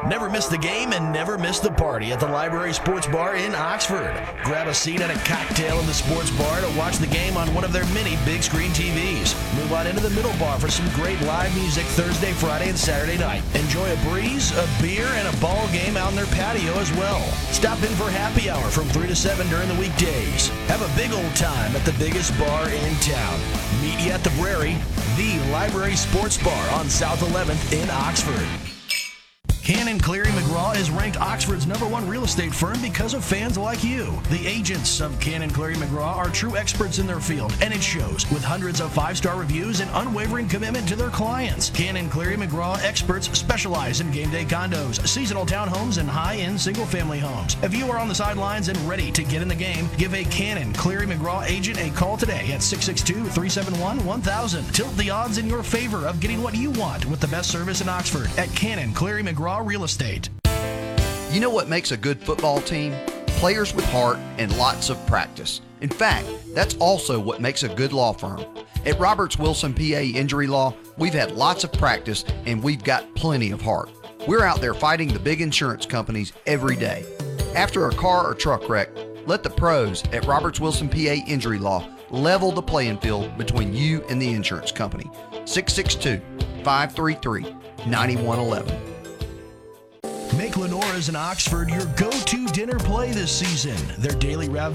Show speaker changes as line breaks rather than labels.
Never miss the game and never miss the party at the Library Sports Bar in Oxford. Grab a seat and a cocktail in the sports bar to watch the game on one of their many big screen TVs. Move on into the middle bar for some great live music Thursday, Friday, and Saturday night. Enjoy a breeze, a beer, and a ball game out in their patio as well. Stop in for happy hour from 3 to 7 during the weekdays. Have a big old time at the biggest bar in town. Meet you at the Brary, the Library Sports Bar on South 11th in Oxford. Cannon Cleary McGraw is ranked Oxford's #1 real estate firm because of fans like you. The agents of Cannon Cleary McGraw are true experts in their field, and it shows with hundreds of 5-star reviews and unwavering commitment to their clients. Cannon Cleary McGraw experts specialize in game day condos, seasonal townhomes, and high-end single-family homes. If you are on the sidelines and ready to get in the game, give a Cannon Cleary McGraw agent a call today at 662-371-1000. Tilt the odds in your favor of getting what you want with the best service in Oxford at Cannon Cleary McGraw Real Estate.
You know what makes a good football team? Players with heart and lots of practice. In fact, that's also what makes a good law firm. At Roberts Wilson PA Injury Law, we've had lots of practice and we've got plenty of heart. We're out there fighting the big insurance companies every day. After a car or truck wreck, let the pros at Roberts Wilson PA Injury Law level the playing field between you and the insurance company. 662-533-9111.
Make Lenora's in Oxford your go-to dinner play this season. Their daily